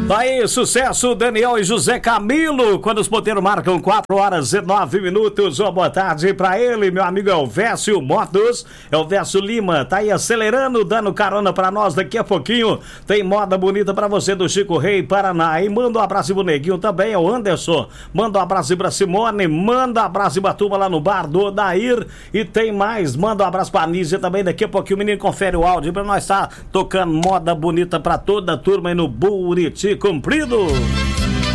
Daí, sucesso, Daniel e José Camilo, quando os ponteiros marcam 4h09. Uma boa tarde pra ele, meu amigo Elvésio Motos, Elvésio Lima, tá aí acelerando, dando carona pra nós. Daqui a pouquinho tem moda bonita pra você do Chico Rei, Paraná. E manda um abraço pro Neguinho também, é o Anderson. Manda um abraço pra Simone, manda um abraço pra turma lá no bar do Odair. E tem mais, manda um abraço pra Anísia também. Daqui a pouquinho o menino confere o áudio pra nós estar tocando moda bonita pra toda a turma aí no Buriti Comprido.